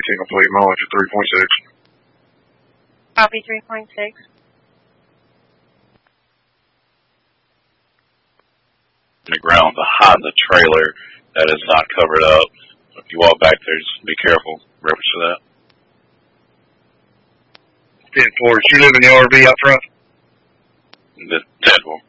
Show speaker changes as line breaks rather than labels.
complete. Mileage of 3.6.
Copy 3.6.
The ground behind the trailer that is not covered up. So if you walk back there, just be careful. Reference to that.
10-4. You live in the RV out front?
The 10-4.